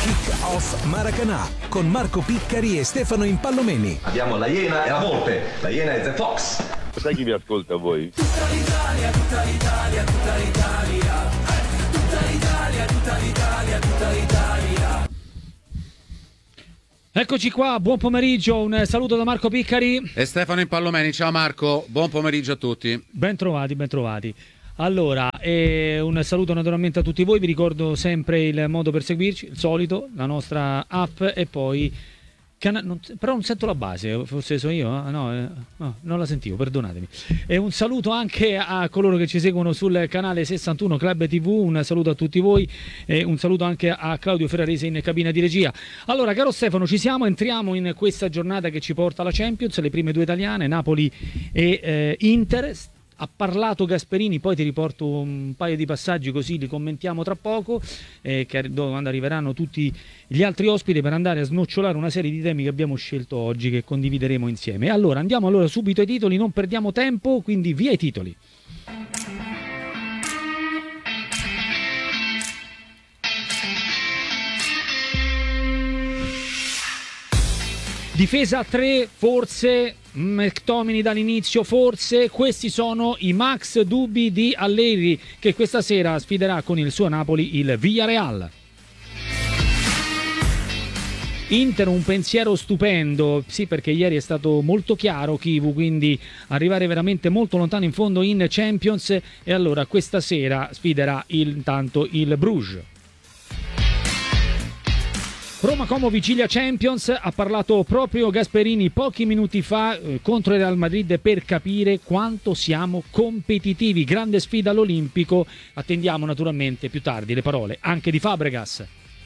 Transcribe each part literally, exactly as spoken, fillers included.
Kick-Off Maracanã con Marco Piccari e Stefano Impallomeni. Abbiamo la Iena e la Volpe. La Iena è The Fox. Sai chi vi ascolta voi? Tutta l'Italia, tutta l'Italia, tutta l'Italia. Tutta l'Italia, tutta l'Italia, tutta l'Italia. Eccoci qua, buon pomeriggio, un saluto da Marco Piccari e Stefano Impallomeni. Ciao Marco, buon pomeriggio a tutti. Ben trovati, ben trovati. Allora, eh, un saluto naturalmente a tutti voi, vi ricordo sempre il modo per seguirci, il solito, la nostra app e poi... Cana- non, però non sento la base, forse so io, eh? no, eh, no, non la sentivo, perdonatemi. E un saluto anche a coloro che ci seguono sul canale sessantuno Club tivù, un saluto a tutti voi e un saluto anche a Claudio Ferrarese in cabina di regia. Allora, caro Stefano, ci siamo, entriamo in questa giornata che ci porta alla Champions, le prime due italiane, Napoli e eh, Inter. Ha parlato Gasperini, poi ti riporto un paio di passaggi così li commentiamo tra poco, eh, che, quando arriveranno tutti gli altri ospiti per andare a snocciolare una serie di temi che abbiamo scelto oggi, che condivideremo insieme. Allora, andiamo allora subito ai titoli, non perdiamo tempo, quindi via i titoli. Difesa a tre, forse McTominay dall'inizio, forse questi sono i max dubbi di Allegri, che questa sera sfiderà con il suo Napoli il Villarreal. Inter un pensiero stupendo, sì, perché ieri è stato molto chiaro Chivu, quindi arrivare veramente molto lontano in fondo in Champions, e allora questa sera sfiderà il, intanto il Bruges. Roma Como vigilia Champions, ha parlato proprio Gasperini pochi minuti fa eh, contro il Real Madrid per capire quanto siamo competitivi, grande sfida all'Olimpico, attendiamo naturalmente più tardi le parole anche di Fabregas.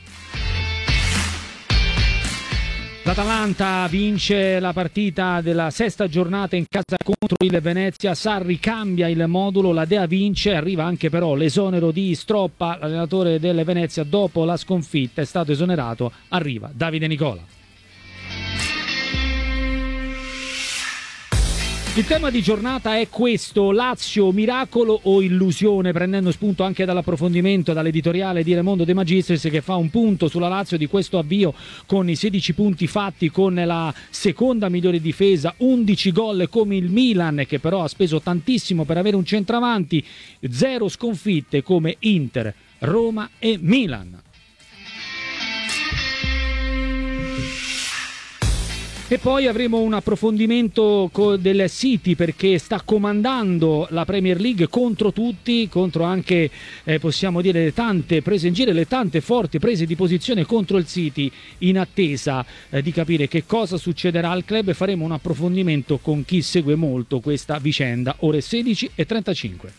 L'Atalanta vince la partita della sesta giornata in casa contro il Venezia, Sarri cambia il modulo, la Dea vince, arriva anche però l'esonero di Stroppa, l'allenatore del Venezia dopo la sconfitta è stato esonerato, arriva Davide Nicola. Il tema di giornata è questo: Lazio, miracolo o illusione, prendendo spunto anche dall'approfondimento dall'editoriale di Raimondo De Magistris, che fa un punto sulla Lazio di questo avvio con i sedici punti fatti, con la seconda migliore difesa, undici gol come il Milan, che però ha speso tantissimo per avere un centravanti, zero sconfitte come Inter, Roma e Milan. E poi avremo un approfondimento del City, perché sta comandando la Premier League contro tutti, contro anche, eh, possiamo dire, le tante prese in giro, le tante forti prese di posizione contro il City, in attesa eh, di capire che cosa succederà al club. Faremo un approfondimento con chi segue molto questa vicenda, ore sedici e trentacinque.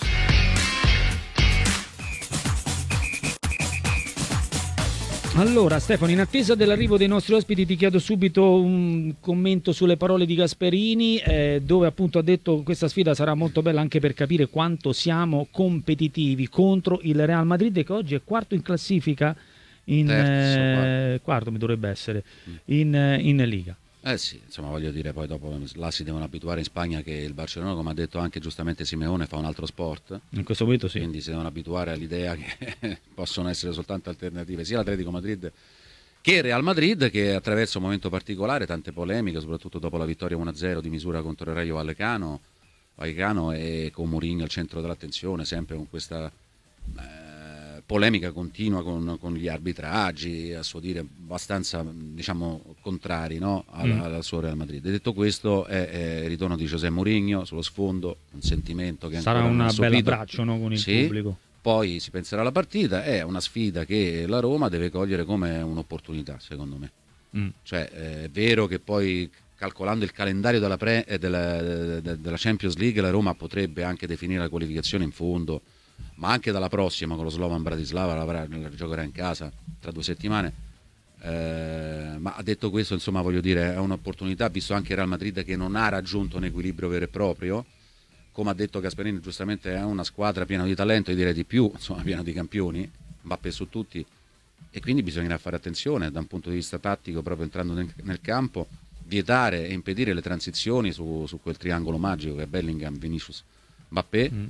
Allora Stefano, in attesa dell'arrivo dei nostri ospiti ti chiedo subito un commento sulle parole di Gasperini, eh, dove appunto ha detto che questa sfida sarà molto bella anche per capire quanto siamo competitivi contro il Real Madrid, che oggi è quarto in classifica, in Terzo, eh, quarto mi dovrebbe essere, in, in Liga. Eh sì, insomma, voglio dire, poi dopo là si devono abituare in Spagna che il Barcellona, come ha detto anche giustamente Simeone, fa un altro sport. In questo momento sì. Quindi si devono abituare all'idea che possono essere soltanto alternative sia l'Atletico Madrid che il Real Madrid, che attraverso un momento particolare, tante polemiche, soprattutto dopo la vittoria uno a zero di misura contro il Rayo Vallecano, Vallecano e con Mourinho al centro dell'attenzione, sempre con questa eh, polemica continua con, con gli arbitraggi, a suo dire abbastanza, diciamo, contrari, no? al, mm. al suo Real Madrid. E detto questo, è, è il ritorno di José Mourinho sullo sfondo, un sentimento che sarà un bel abbraccio, no, con il sì, pubblico. Poi si penserà alla partita, è una sfida che la Roma deve cogliere come un'opportunità, secondo me. Mm. Cioè, è vero che poi, calcolando il calendario della, pre, eh, della, della Champions League, la Roma potrebbe anche definire la qualificazione in fondo, ma anche dalla prossima con lo Slovan Bratislava la, la giocherà in casa tra due settimane. Eh, ma detto questo, insomma, voglio dire, è un'opportunità, visto anche il Real Madrid che non ha raggiunto un equilibrio vero e proprio, come ha detto Gasperini giustamente, è una squadra piena di talento, io direi di più, insomma, piena di campioni, Mbappé su tutti, e quindi bisognerà fare attenzione da un punto di vista tattico, proprio entrando nel, nel campo, vietare e impedire le transizioni su, su quel triangolo magico che è Bellingham, Vinicius, Mbappé. Mm.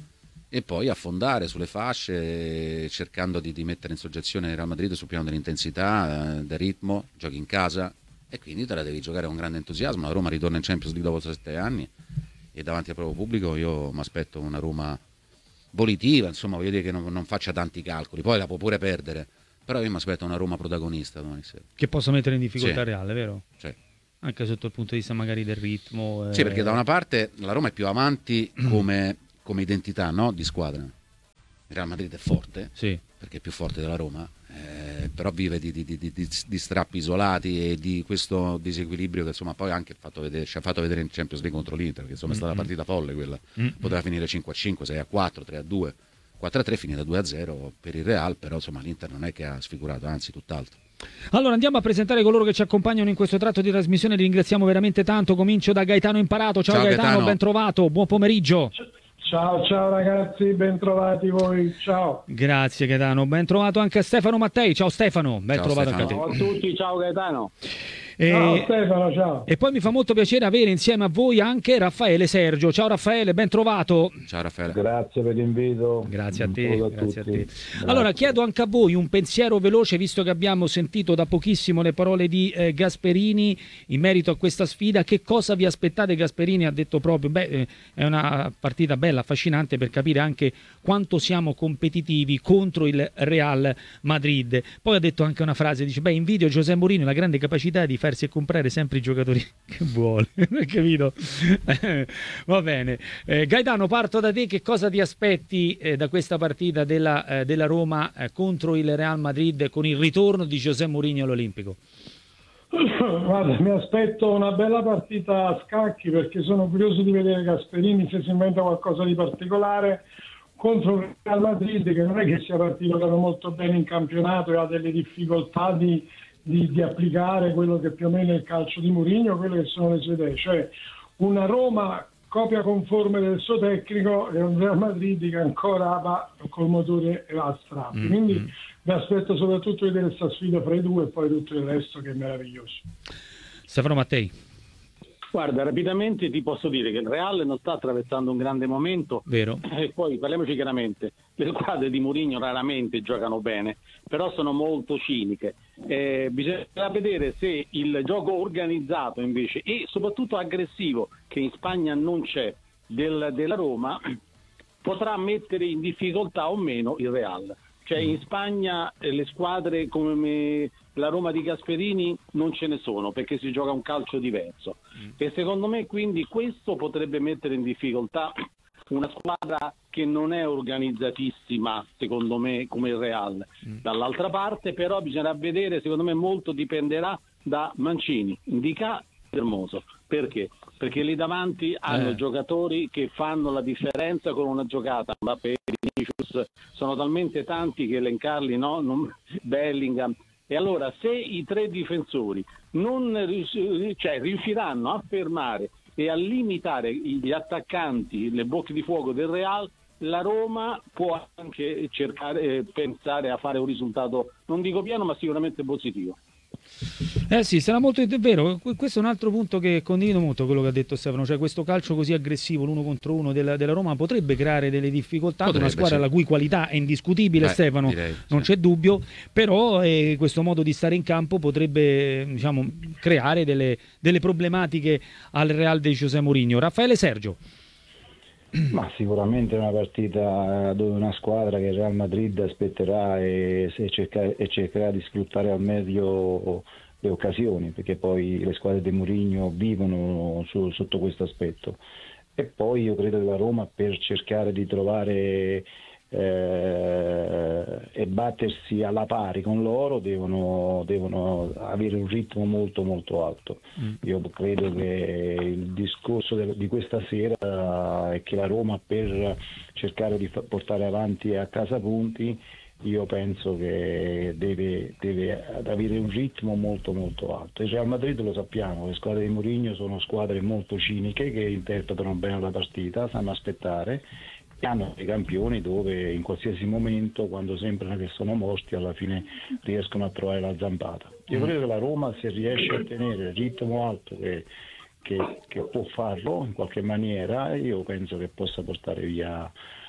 e poi affondare sulle fasce, cercando di, di mettere in soggezione il Real Madrid sul piano dell'intensità, eh, del ritmo, giochi in casa e quindi te la devi giocare con grande entusiasmo. La Roma ritorna in Champions League dopo sette anni e davanti al proprio pubblico io mi aspetto una Roma volitiva, insomma voglio dire che non, non faccia tanti calcoli, poi la può pure perdere, però io mi aspetto una Roma protagonista domani sera. Che possa mettere in difficoltà Sì. Real, vero? Sì. Anche sotto il punto di vista magari del ritmo. Sì, eh... perché da una parte la Roma è più avanti come, come identità, no? Di squadra. Il Real Madrid è forte, sì. perché è più forte della Roma, eh, però vive di, di, di, di, di strappi isolati e di questo disequilibrio che insomma poi anche fatto vedere, ci ha fatto vedere in Champions League contro l'Inter, che insomma è stata una partita folle quella. Mm-hmm. Poteva finire cinque a cinque, sei a quattro, tre a due, quattro a tre, finita due a zero per il Real, però insomma l'Inter non è che ha sfigurato, anzi tutt'altro. Allora andiamo a presentare coloro che ci accompagnano in questo tratto di trasmissione, li ringraziamo veramente tanto. Comincio da Gaetano Imparato. Ciao, Ciao Gaetano, Gaetano. ben trovato, buon pomeriggio. Ciao, ciao ragazzi, ben trovati voi, ciao. Grazie Gaetano, ben trovato anche a Stefano Mattei. Ciao Stefano, ben Ciao, trovato Stefano. anche a te. Ciao a tutti, ciao Gaetano. E... Ciao Stefano, ciao. e poi mi fa molto piacere avere insieme a voi anche Raffaele Sergio. Ciao Raffaele, ben trovato. Ciao Raffaele. Grazie per l'invito. Grazie a Un te, saluto a grazie a tutti. te. Grazie. Allora chiedo anche a voi un pensiero veloce, visto che abbiamo sentito da pochissimo le parole di eh, Gasperini in merito a questa sfida. Che cosa vi aspettate? Gasperini ha detto proprio, beh, eh, è una partita bella, affascinante per capire anche quanto siamo competitivi contro il Real Madrid. Poi ha detto anche una frase, dice, beh, invidio José Mourinho la grande capacità di farsi comprare sempre i giocatori che vuole. Capito? Va bene. Eh, Gaetano, parto da te. Che cosa ti aspetti eh, da questa partita della, eh, della Roma eh, contro il Real Madrid con il ritorno di José Mourinho all'Olimpico? Guarda, mi aspetto una bella partita a scacchi perché sono curioso di vedere Gasperini se si inventa qualcosa di particolare contro il Real Madrid, che non è che sia partito molto bene in campionato e ha delle difficoltà di Di, di applicare quello che più o meno è il calcio di Mourinho, quelle che sono le sue idee, cioè una Roma copia conforme del suo tecnico e un Real Madrid che ancora va col motore a strappi. Mm-hmm. Quindi mi aspetto soprattutto di vedere questa sfida fra i due e poi tutto il resto che è meraviglioso. Stefano Mattei. Guarda, rapidamente ti posso dire che il Real non sta attraversando un grande momento. Vero. E poi parliamoci chiaramente, le squadre di Mourinho raramente giocano bene, però sono molto ciniche. Eh, bisogna vedere se il gioco organizzato invece e soprattutto aggressivo, che in Spagna non c'è, del, della Roma, potrà mettere in difficoltà o meno il Real. Cioè in Spagna eh, le squadre come me, la Roma di Gasperini non ce ne sono perché si gioca un calcio diverso mm. e secondo me quindi questo potrebbe mettere in difficoltà una squadra che non è organizzatissima secondo me come il Real. Mm. Dall'altra parte però bisognerà vedere, secondo me molto dipenderà da Mancini, Ndicà e Hermoso. Perché? Perché lì davanti hanno eh. giocatori che fanno la differenza con una giocata. Mbappé, Vinicius, sono talmente tanti che elencarli, no? Non... Bellingham. E allora se i tre difensori non rius- cioè, riusciranno a fermare e a limitare gli attaccanti, le bocche di fuoco del Real, la Roma può anche cercare, eh, pensare a fare un risultato, non dico pieno, ma sicuramente positivo. Eh sì, sarà molto, è vero, questo è un altro punto che condivido molto, quello che ha detto Stefano, cioè questo calcio così aggressivo, l'uno contro uno della, della Roma potrebbe creare delle difficoltà, Potrebbe, una squadra sì. la cui qualità è indiscutibile, Beh, Stefano, direi, non sì. c'è dubbio, però eh, questo modo di stare in campo potrebbe, diciamo, creare delle, delle problematiche al Real di José Mourinho. Raffaele Sergio. Ma sicuramente è una partita dove una squadra che il Real Madrid aspetterà e, e, cerca, e cercherà di sfruttare al meglio le occasioni, perché poi le squadre di Mourinho vivono su, sotto questo aspetto. E poi io credo che la Roma, per cercare di trovare eh, e battersi alla pari con loro, devono, devono avere un ritmo molto molto alto. Mm. Io credo che il discorso de, di questa sera è che la Roma, per cercare di fa, portare avanti a casa punti, io penso che deve, deve avere un ritmo molto molto alto. Il Real Madrid lo sappiamo, le squadre di Mourinho sono squadre molto ciniche che interpretano bene la partita, sanno aspettare e hanno dei campioni dove in qualsiasi momento, quando sembrano che sono morti, alla fine riescono a trovare la zampata. Io credo che la Roma, se riesce a tenere il ritmo alto che, che, che può farlo in qualche maniera, io penso che possa portare via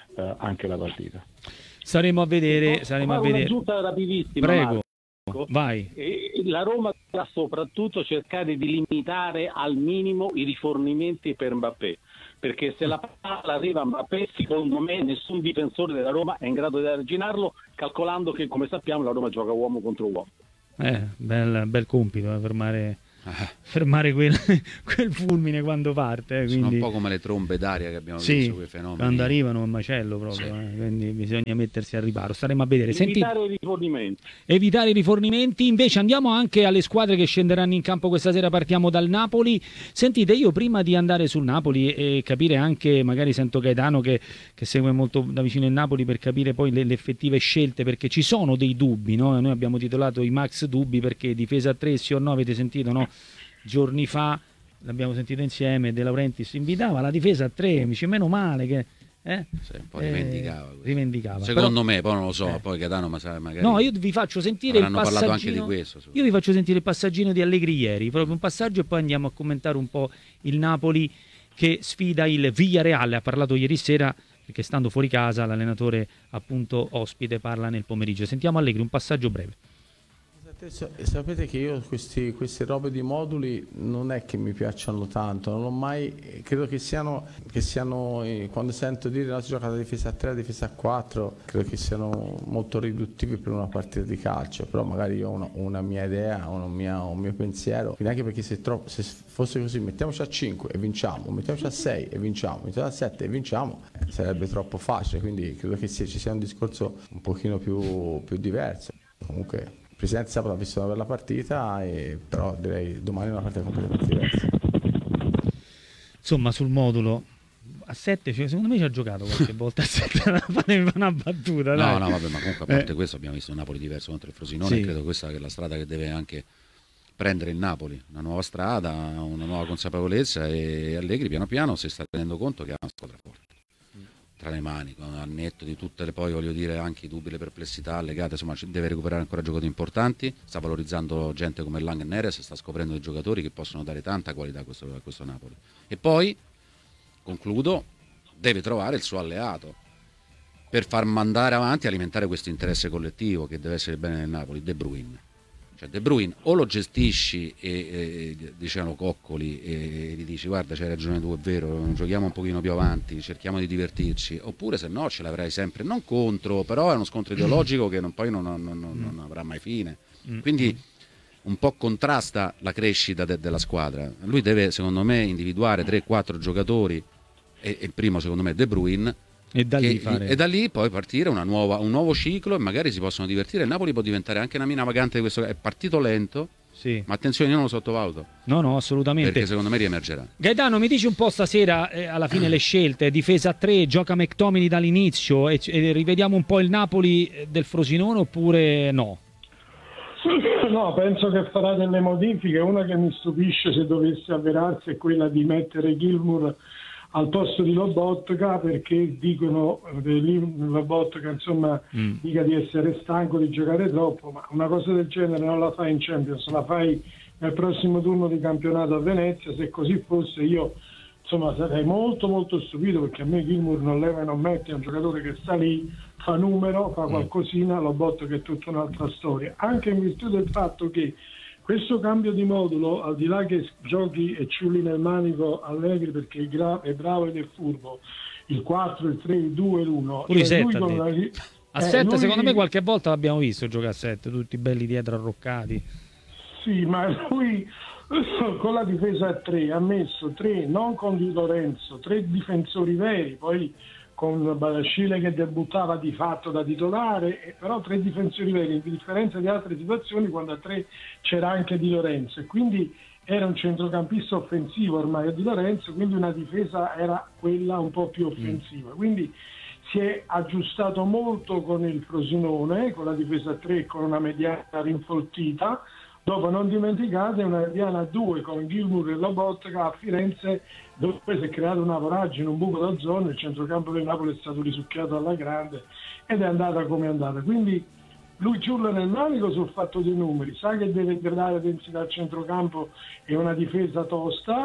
eh, anche la partita. Saremo a vedere, saremo a vedere. Un'aggiunta rapidissima. Prego, Marco. vai. E la Roma dovrà soprattutto cercare di limitare al minimo i rifornimenti per Mbappé, perché se la palla arriva a Mbappé, secondo me nessun difensore della Roma è in grado di arginarlo, calcolando che, come sappiamo, la Roma gioca uomo contro uomo. Eh, bel, bel compito, eh, fermare, fermare quel, quel fulmine quando parte. Eh, quindi... Sono un po' come le trombe d'aria che abbiamo sì, visto, quei fenomeni. Quando arrivano è un macello proprio, sì. eh, quindi bisogna mettersi al riparo. Staremo a vedere. Evitare Senti... i rifornimenti. Evitare i rifornimenti. Invece andiamo anche alle squadre che scenderanno in campo questa sera. Partiamo dal Napoli. Sentite, io prima di andare sul Napoli e capire anche, magari sento Gaetano che, che segue molto da vicino il Napoli, per capire poi le, le effettive scelte, perché ci sono dei dubbi, no? Noi abbiamo titolato i Max dubbi, perché difesa a tre sì o no, avete sentito, no? Giorni fa l'abbiamo sentito insieme, De Laurentiis invitava la difesa a tre, mi dice meno male che eh? Sì, un po' rivendicava, eh, rivendicava. Secondo Però, me, poi non lo so, eh. poi Gaetano magari no, io vi faccio sentire il passaggino, parlato anche di questo, io vi faccio sentire il passaggino di Allegri ieri, proprio un passaggio, e poi andiamo a commentare un po' il Napoli che sfida il Villarreal. Ha parlato ieri sera, perché stando fuori casa l'allenatore appunto ospite parla nel pomeriggio. Sentiamo Allegri, un passaggio breve. Sapete che io questi, queste robe di moduli non è che mi piacciono tanto, non ho mai, credo che siano, che siano quando sento dire no, si gioca la difesa a tre, la difesa a quattro, credo che siano molto riduttivi per una partita di calcio, però magari io ho una, una mia idea, una mia, un mio pensiero, quindi anche perché se, troppo, se fosse così mettiamoci a cinque e vinciamo, mettiamoci a sei e vinciamo, mettiamoci a sette e vinciamo, eh, sarebbe troppo facile, quindi credo che sia, ci sia un discorso un pochino più, più diverso. Comunque il Presidente sabato ha visto una bella partita, e, però direi domani è una partita completamente diversa. Insomma, sul modulo a sette, cioè, secondo me ci ha giocato qualche volta a sette, fatemi una battuta. No, dai. no, vabbè, ma comunque a parte eh. questo abbiamo visto un Napoli diverso contro il Frosinone, sì. E credo questa che è la strada che deve anche prendere il Napoli, una nuova strada, una nuova consapevolezza, e Allegri piano piano si sta rendendo conto che ha una squadra forte tra le mani, al netto di tutte le, poi voglio dire, anche i dubbi, le perplessità legate, insomma deve recuperare ancora giocatori importanti, sta valorizzando gente come Lang e Neres, sta scoprendo dei giocatori che possono dare tanta qualità a questo, a questo Napoli. E poi, concludo, deve trovare il suo alleato per far mandare avanti e alimentare questo interesse collettivo che deve essere il bene del Napoli, De Bruyne. Cioè De Bruyne o lo gestisci e, e dicevano Coccoli e gli dici guarda c'hai ragione tu, è vero, giochiamo un pochino più avanti, cerchiamo di divertirci, oppure se no ce l'avrai sempre, non contro, però è uno scontro ideologico che non, poi non, non, non, non avrà mai fine, quindi un po' contrasta la crescita de, della squadra. Lui deve secondo me individuare tre quattro giocatori, e il primo secondo me è De Bruyne, E da, lì che, fare... e da lì poi partire una nuova, un nuovo ciclo, e magari si possono divertire. Il Napoli può diventare anche una mina vagante di questo, è partito lento, sì. Ma attenzione, io non lo sottovaluto. No, no, assolutamente. Perché secondo me riemergerà. Gaetano, mi dici un po' stasera, eh, alla fine le scelte, difesa a tre, gioca McTominay dall'inizio, e, e rivediamo un po' il Napoli del Frosinone, oppure no? No, penso che farà delle modifiche. Una che mi stupisce, se dovesse avverarsi, è quella di mettere Gilmour al posto di Lobotka, perché dicono che Lobotka insomma mm. dica di essere stanco di giocare troppo, ma una cosa del genere non la fai in Champions, la fai nel prossimo turno di campionato a Venezia. Se così fosse io insomma sarei molto molto stupito, perché a me Gilmour non leva e non mette, è un giocatore che sta lì, fa numero, fa qualcosina. Lobotka è tutta un'altra storia, anche in virtù del fatto che questo cambio di modulo, al di là che giochi e ciulli nel manico Allegri perché è, gra- è bravo ed è furbo, il quattro, il tre, il due, l'uno. Pure cioè i sette, la... a eh, sette lui... secondo me qualche volta l'abbiamo visto giocare a sette, tutti belli dietro arroccati. Sì, ma lui con la difesa a tre ha messo tre, non con Di Lorenzo, tre difensori veri, poi con Badascile che debuttava di fatto da titolare, però tre difensori veri, in differenza di altre situazioni quando a tre c'era anche Di Lorenzo, e quindi era un centrocampista offensivo ormai a Di Lorenzo, quindi una difesa era quella un po' più offensiva, quindi si è aggiustato molto con il Frosinone, con la difesa a tre e con una mediana rinfoltita. Dopo non dimenticate una mediana a due con Gilmour e Lobotka a Firenze, dove si è creata una voragine, un buco d'ozono, il centrocampo del Napoli è stato risucchiato alla grande ed è andata come è andata. Quindi lui ciulla nel manico sul fatto dei numeri, sa che deve dare densità al centrocampo e una difesa tosta,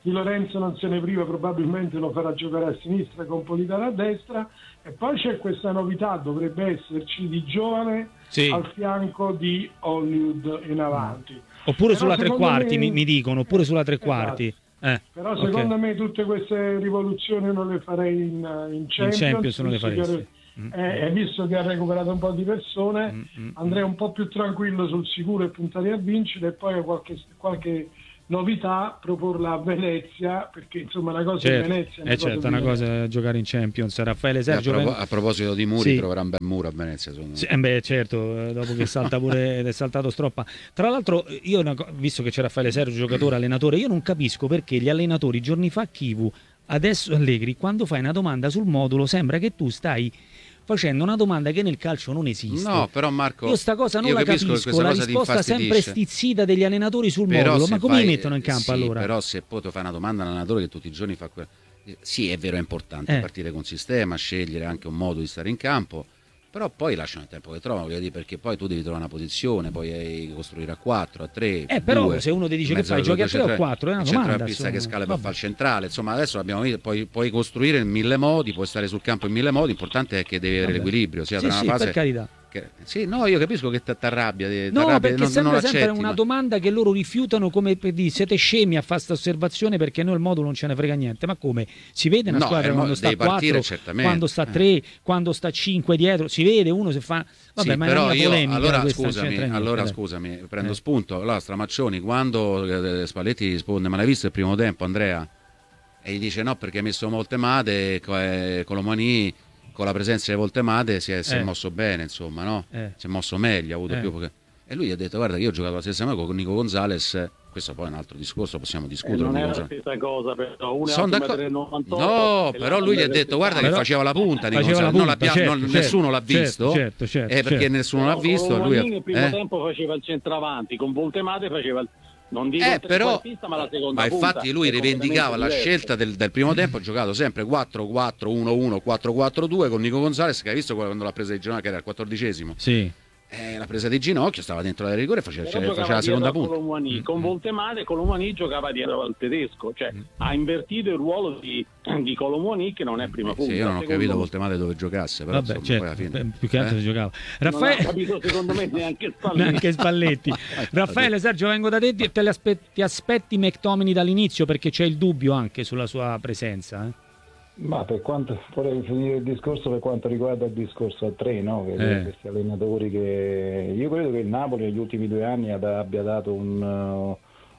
Di Lorenzo non se ne priva, probabilmente lo farà giocare a sinistra con Politano a destra, e poi c'è questa novità, dovrebbe esserci di giovane sì. al fianco di Hollywood in avanti. Oppure Però sulla tre quarti, me... mi, mi dicono, oppure sulla tre esatto. quarti. Eh, Però secondo okay. me tutte queste rivoluzioni non le farei in, in Champions, in Champions non le faresti. Che, eh, visto che ha recuperato un po' di persone, mm, mm, andrei un po' più tranquillo sul sicuro e puntare a vincere, e poi qualche, qualche novità proporla a Venezia, perché insomma una cosa certo. in Venezia è eh certo, una cosa è giocare in Champions. Raffaele Sergio, a, propo- a proposito di muri, sì. troverà un bel muro a Venezia, sì, eh beh, certo, dopo che salta pure è saltato Stroppa. Tra l'altro io, una, visto che c'è Raffaele Sergio, giocatore, allenatore, io non capisco perché gli allenatori giorni fa Chivu, adesso Allegri, quando fai una domanda sul modulo sembra che tu stai facendo una domanda che nel calcio non esiste. No, però Marco, io sta cosa non io la capisco, capisco, la risposta sempre stizzita degli allenatori sul però modulo, ma come fai, li mettono in campo sì, allora? Però se poi tu fai una domanda all'allenatore che tutti i giorni fa que- sì, è vero, è importante eh. partire con sistema, scegliere anche un modo di stare in campo, però poi lasciano il tempo che trovano, voglio dire, perché poi tu devi trovare una posizione, poi hai costruire a quattro, a tre, eh però due, se uno ti dice che fai, giochi a tre o quattro, è una domanda, la pista che scala per fare il centrale, insomma adesso l'abbiamo visto, puoi, puoi costruire in mille modi, puoi stare sul campo in mille modi, l'importante è che devi avere Vabbè. l'equilibrio, sia sì, tra una sì, fase per carità. Che, sì, no, io capisco che ti arrabbia. No, perché non, sembra non sempre accetti, una ma... domanda che loro rifiutano, come per dire siete scemi a fare questa osservazione perché noi il modulo non ce ne frega niente. Ma come? Si vede una no, squadra mo- quando sta a quattro, quando sta a tre, eh. quando sta a cinque dietro, si vede uno se fa... Vabbè, sì, ma però è una io, polemica allora questa, scusami, allora niente, scusami, prendo eh. spunto. Allora Stramaccioni, quando eh, Spalletti risponde, ma l'hai visto il primo tempo, Andrea? E gli dice no, perché ha messo molte mate, eh, Colomani con la presenza di Voltemade si è, si è eh. mosso bene, insomma, no? Eh. Si è mosso meglio, ha avuto eh. più perché... E lui gli ha detto guarda che io ho giocato la stessa cosa con Nico Gonzalez, questo poi è un altro discorso, possiamo discutere. Eh, non è la cosa. stessa cosa, però una Sono è novantotto, no, però lui gli ha detto guarda che faceva la punta, Nico Gonzalez. punta non l'abbiamo, certo, non, certo, nessuno l'ha visto, certo, certo, eh, perché certo. nessuno l'ha visto. Con lui ha, nel primo eh? tempo faceva il centravanti, con Voltemade faceva il non dico eh, il però, ma la seconda ma punta, infatti lui rivendicava la scelta del, del primo tempo, ha giocato sempre quattro quattro uno uno quattro quattro due con Nico Gonzalez, che hai visto quando l'ha presa di ginocchio, che era il quattordicesimo. Sì. Eh, la presa di ginocchio, stava dentro la rigore e faceva, faceva la seconda punta. Colomani. Con Voltemade Colomani giocava dietro al tedesco, cioè mm. ha invertito il ruolo di, di Colomani, che non è prima punta. Sì, io non ho capito Voltemade dove giocasse, però Vabbè, insomma, certo, poi alla fine più che altro eh? si giocava. Raffaele... Non ho capito secondo me neanche Spalletti. neanche Spalletti. Raffaele Sergio, vengo da te, te aspetti, ti aspetti McTominay dall'inizio, perché c'è il dubbio anche sulla sua presenza, eh? Ma per quanto vorrei finire il discorso per quanto riguarda il discorso a tre, no? Che eh. questi allenatori che io credo che il Napoli negli ultimi due anni abbia dato un, uh,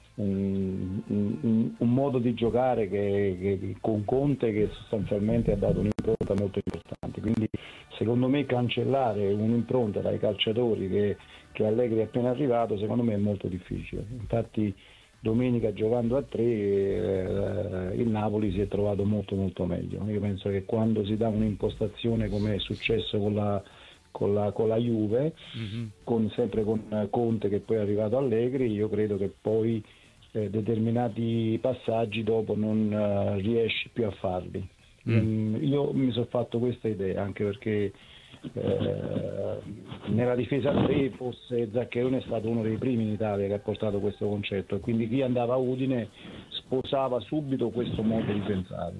un, un, un modo di giocare che, che con Conte che sostanzialmente ha dato un'impronta molto importante, quindi secondo me cancellare un'impronta dai calciatori che, che Allegri è appena arrivato secondo me è molto difficile. Infatti domenica giocando a tre eh, il Napoli si è trovato molto molto meglio. Io penso che quando si dà un'impostazione come è successo con la, con la, con la Juve, mm-hmm. con, sempre con Conte che poi è arrivato Allegri, io credo che poi eh, determinati passaggi dopo non uh, riesci più a farli. Mm. Um, io mi sono fatto questa idea anche perché Eh, nella difesa a tre forse Zaccherone è stato uno dei primi in Italia che ha portato questo concetto e quindi chi andava a Udine sposava subito questo modo di pensare,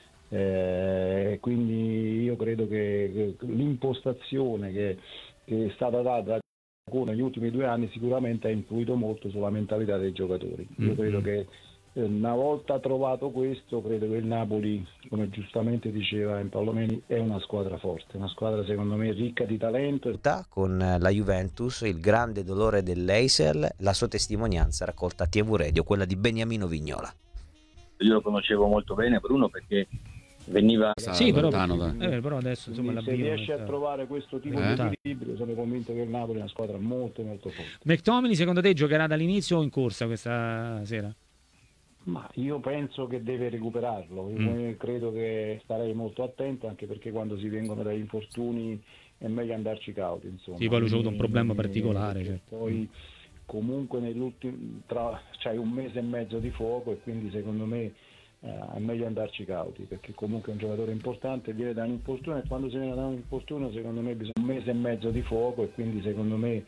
eh, quindi io credo che, che l'impostazione che, che è stata data negli ultimi due anni sicuramente ha influito molto sulla mentalità dei giocatori. Io mm-hmm. credo che una volta trovato questo, credo che il Napoli, come giustamente diceva in Paolomeni, è una squadra forte, una squadra secondo me ricca di talento. Con la Juventus, il grande dolore dell'Eisel, la sua testimonianza raccolta a T V Radio, quella di Beniamino Vignola. Io lo conoscevo molto bene Bruno perché veniva sì, però, eh, però adesso insomma se riesce a trovare questo tipo eh? di equilibrio sono convinto che il Napoli è una squadra molto molto forte. McTominay secondo te giocherà dall'inizio o in corsa questa sera? Ma io penso che deve recuperarlo, io mm. credo che starei molto attento anche perché quando si vengono dagli infortuni è meglio andarci cauti, insomma. Sì, poi lui ha avuto un problema particolare, certo. Poi comunque nell'ultimo tra c'hai un mese e mezzo di fuoco e quindi secondo me eh, è meglio andarci cauti perché comunque è un giocatore importante, viene da un infortunio e quando si viene da un infortunio secondo me bisogna un mese e mezzo di fuoco e quindi secondo me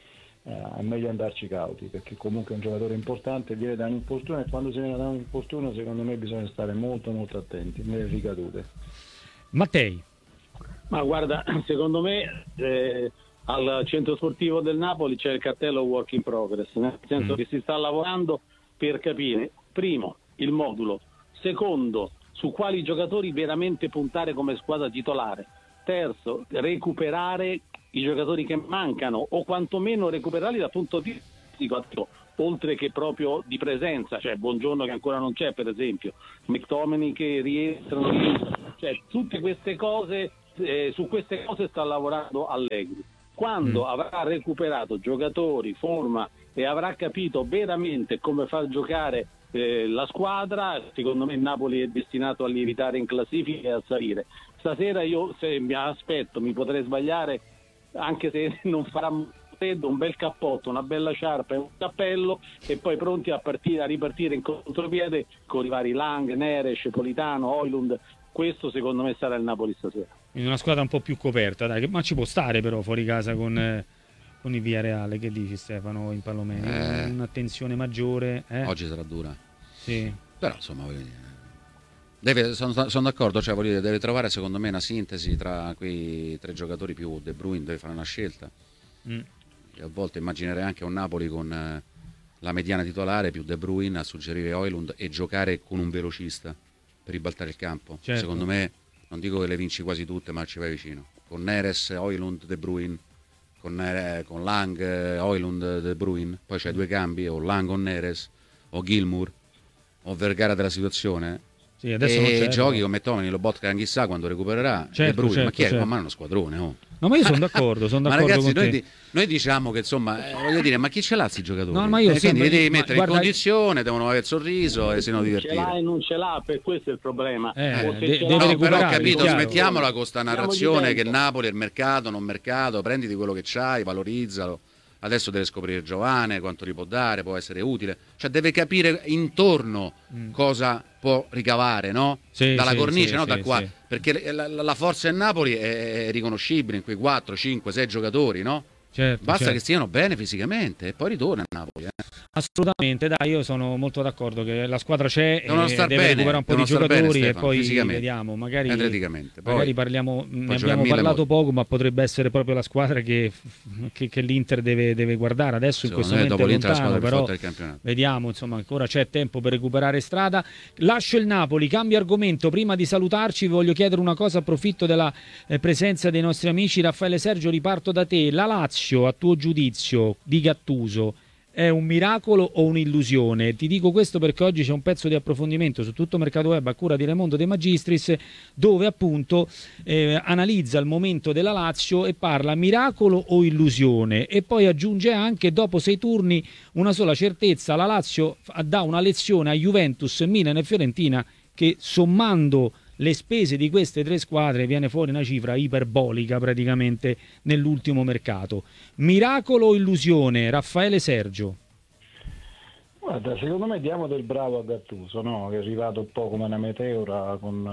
eh, è meglio andarci cauti, perché comunque è un giocatore importante, viene da un infortunio, e quando si viene da un infortunio secondo me bisogna stare molto molto attenti nelle ricadute. Mattei. Ma guarda, secondo me eh, al centro sportivo del Napoli c'è il cartello work in progress, nel senso mm. che si sta lavorando per capire, primo, il modulo, secondo, su quali giocatori veramente puntare come squadra titolare, terzo, recuperare i giocatori che mancano o quantomeno recuperarli dal punto di vista oltre che proprio di presenza, cioè Buongiorno che ancora non c'è per esempio, McTominay che rientrano, cioè tutte queste cose, eh, su queste cose sta lavorando Allegri. Quando mm. avrà recuperato giocatori, forma e avrà capito veramente come far giocare eh, la squadra, secondo me il Napoli è destinato a lievitare in classifica e a salire. Stasera io se mi aspetto, mi potrei sbagliare, anche se non farà freddo, un bel cappotto, una bella sciarpa e un cappello, e poi pronti a, partire, a ripartire in contropiede con i vari Lang, Neres, Politano, Højlund. Questo secondo me sarà il Napoli stasera. In una squadra un po' più coperta, dai, ma ci può stare però fuori casa con, eh, con il Villarreal. Che dici Stefano in Impallomeni? Eh, Un'attenzione maggiore. Eh? Oggi sarà dura. Sì. Però insomma deve, sono, sono d'accordo, cioè voglio dire, deve trovare secondo me una sintesi tra quei tre giocatori più De Bruyne, deve fare una scelta. Mm. A volte immaginerei anche un Napoli con eh, la mediana titolare più De Bruyne a suggerire Højlund e giocare con un velocista per ribaltare il campo. Certo. Secondo me, non dico che le vinci quasi tutte, ma ci vai vicino. Con Neres, Højlund, De Bruyne, con, eh, con Lang, Højlund, De Bruyne, poi c'hai due cambi, o Lang o Neres, o Gilmour, o Vergara della situazione. Sì, adesso e non c'è, giochi no. con McTominay, lo Botkan chissà quando recupererà. Certo, De Bruyne, certo, ma chi è? certo. Ma è uno squadrone, oh. No, ma io sono d'accordo, sono Ma d'accordo ragazzi, con noi, te. di, noi diciamo che insomma, eh, voglio dire, ma chi ce l'ha questi giocatori? No, ma io eh, quindi sempre- li devi ma mettere guarda- in condizione, devono avere il sorriso e se no Ce divertire. l'ha e non ce l'ha, per questo è il problema. Eh, O se de- ce deve l'ha- No, però ho recuperare, capito, chiaro. smettiamola con sta Diamogli narrazione che tempo. Napoli è il mercato, non mercato, prenditi quello che c'hai, valorizzalo. Adesso deve scoprire Giovane, quanto gli può dare, può essere utile. Cioè deve capire intorno Mm. cosa può ricavare, no? Sì, Dalla sì, cornice, sì, no? sì, Da qua. sì. Perché la, la- la forza del Napoli è, è riconoscibile in quei quattro, cinque, sei giocatori, no? Certo, Basta certo. che stiano bene fisicamente e poi ritorna a Napoli. Eh. Assolutamente, dai, io sono molto d'accordo che la squadra c'è Devono e star deve bene, recuperare un po' di devono star bene, giocatori e Stefano, poi fisicamente, vediamo, magari, atleticamente. Poi- magari parliamo, ne giocare abbiamo mille parlato modi. poco, ma potrebbe essere proprio la squadra che, che, che l'Inter deve, deve guardare adesso. In Secondo questo me, momento dopo è l'Inter è la lontano, squadra più però forte del campionato. vediamo, insomma, ancora c'è tempo per recuperare strada. Lascio il Napoli, cambio argomento. Prima di salutarci vi voglio chiedere una cosa, approfitto della eh, presenza dei nostri amici. Raffaele Sergio, riparto da te. La Lazio, a tuo giudizio, di Gattuso, è un miracolo o un'illusione? Ti dico questo perché oggi c'è un pezzo di approfondimento su tutto Mercato Web a cura di Raimondo De Magistris, dove appunto eh, analizza il momento della Lazio e parla miracolo o illusione, e poi aggiunge anche dopo sei turni una sola certezza: la Lazio dà una lezione a Juventus, Milan e Fiorentina, che sommando le spese di queste tre squadre viene fuori una cifra iperbolica praticamente nell'ultimo mercato. Miracolo o illusione, Raffaele Sergio? Guarda, secondo me diamo del bravo a Gattuso, no? Che è arrivato un po' come una meteora con,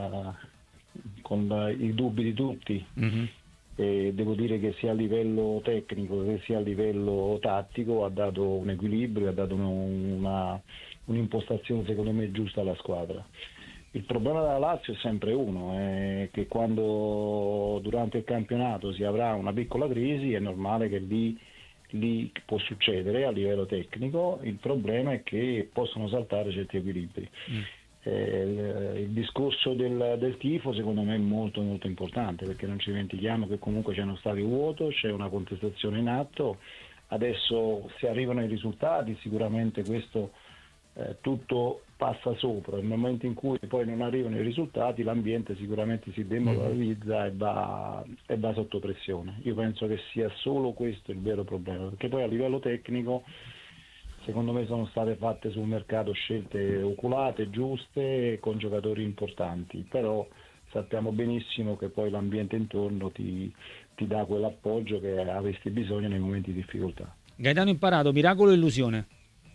eh, con eh, i dubbi di tutti. Mm-hmm. E devo dire che sia a livello tecnico che sia a livello tattico ha dato un equilibrio, ha dato un- una, un'impostazione secondo me giusta alla squadra. Il problema della Lazio è sempre uno, è che quando durante il campionato si avrà una piccola crisi è normale che lì, lì può succedere a livello tecnico. Il problema è che possono saltare certi equilibri. Mm. Eh, il, il discorso del, del tifo secondo me è molto molto importante, perché non ci dimentichiamo che comunque c'è uno stadio vuoto, c'è una contestazione in atto. Adesso se arrivano i risultati sicuramente questo eh, tutto passa sopra. Nel momento in cui poi non arrivano i risultati l'ambiente sicuramente si demoralizza e va, e va sotto pressione. Io penso che sia solo questo il vero problema, perché poi a livello tecnico secondo me sono state fatte sul mercato scelte oculate, giuste, con giocatori importanti, però sappiamo benissimo che poi l'ambiente intorno ti, ti dà quell'appoggio che avresti bisogno nei momenti di difficoltà. Gaetano Imparato, miracolo o illusione?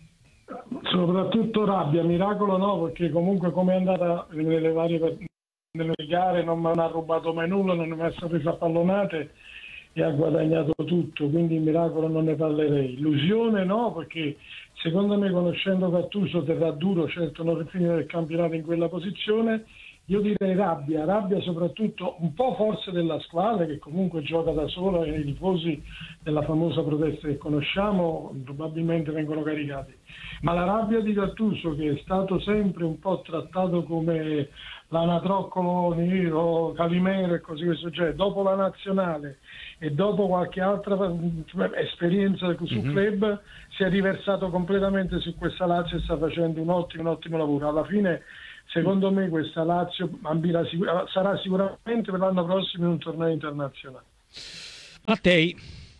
Soprattutto rabbia, miracolo no, perché comunque come è andata nelle varie nelle gare non mi ha rubato mai nulla, non mi ha messo presa a pallonate, e ha guadagnato tutto, quindi il miracolo non ne parlerei. Illusione no, perché secondo me, conoscendo Gattuso, terrà duro, certo, non finire il campionato in quella posizione. Io direi rabbia, rabbia soprattutto un po' forse della squadra che comunque gioca da sola e i tifosi della famosa protesta che conosciamo probabilmente vengono caricati. Ma la rabbia di Gattuso, che è stato sempre un po' trattato come l'anatroccolo nero, Calimero e così questo genere, dopo la nazionale e dopo qualche altra esperienza sul mm-hmm. club, si è riversato completamente su questa Lazio e sta facendo un ottimo, un ottimo lavoro. Alla fine, secondo me, questa Lazio ambirà, sarà sicuramente per l'anno prossimo in un torneo internazionale. Mattei.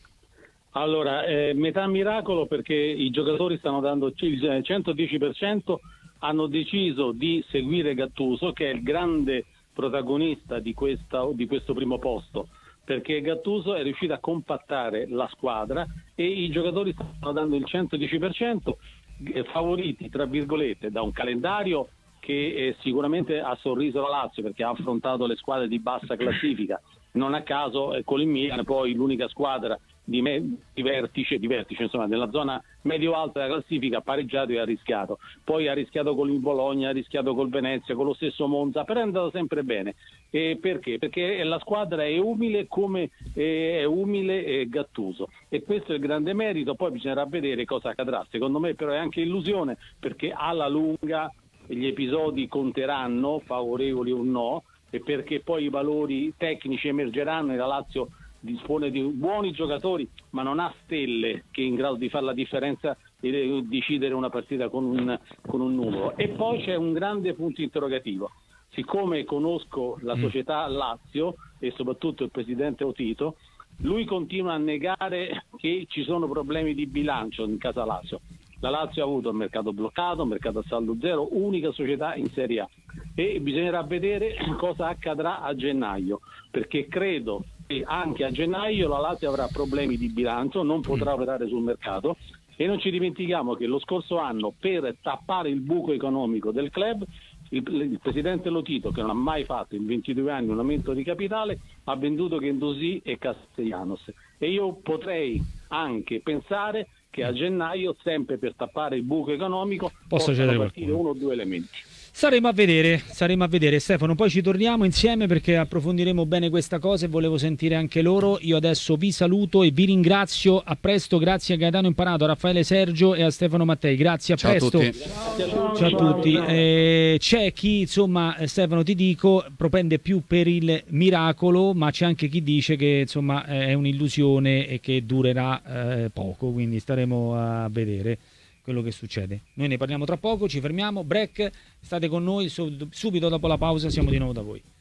Allora, eh, metà miracolo, perché i giocatori stanno dando il centodieci per cento, hanno deciso di seguire Gattuso, che è il grande protagonista di, questa, di questo primo posto, perché Gattuso è riuscito a compattare la squadra e i giocatori stanno dando il centodieci per cento, eh, favoriti, tra virgolette, da un calendario che eh, sicuramente ha sorriso la Lazio, perché ha affrontato le squadre di bassa classifica. Non a caso eh, con il Milan poi l'unica squadra di, me- di vertice, di vertice insomma, nella zona medio-alta della classifica, ha pareggiato e ha rischiato. Poi ha rischiato con il Bologna, ha rischiato col Venezia, con lo stesso Monza, però è andato sempre bene. E perché? Perché la squadra è umile come eh, è umile eh, Gattuso, e questo è il grande merito. Poi bisognerà vedere cosa accadrà. Secondo me però è anche illusione, perché alla lunga gli episodi conteranno, favorevoli o no, e perché poi i valori tecnici emergeranno e la Lazio dispone di buoni giocatori, ma non ha stelle che è in grado di fare la differenza e decidere una partita con un, con un numero. E poi c'è un grande punto interrogativo. Siccome conosco la società Lazio e soprattutto il presidente Otito, lui continua a negare che ci sono problemi di bilancio in casa Lazio. La Lazio ha avuto il mercato bloccato, un mercato a saldo zero, unica società in Serie A, e bisognerà vedere cosa accadrà a gennaio, perché credo che anche a gennaio la Lazio avrà problemi di bilancio, non potrà operare sul mercato, e non ci dimentichiamo che lo scorso anno, per tappare il buco economico del club, il, il presidente Lotito, che non ha mai fatto in ventidue anni un aumento di capitale, ha venduto Guendouzi e Castellanos, e io potrei anche pensare che a gennaio, sempre per tappare il buco economico, possa possano partire qualcuno. uno o due elementi. Saremo a vedere, saremo a vedere Stefano, poi ci torniamo insieme perché approfondiremo bene questa cosa e volevo sentire anche loro. Io adesso vi saluto e vi ringrazio, a presto, grazie a Gaetano Imparato, a Raffaele Sergio e a Stefano Mattei, grazie, a Ciao presto. A tutti. Ciao, Ciao a tutti. Eh, c'è chi, insomma, Stefano, ti dico, propende più per il miracolo, ma c'è anche chi dice che insomma è un'illusione e che durerà eh, poco, quindi staremo a vedere quello che succede. Noi ne parliamo tra poco, ci fermiamo, break, state con noi, subito dopo la pausa siamo di nuovo da voi.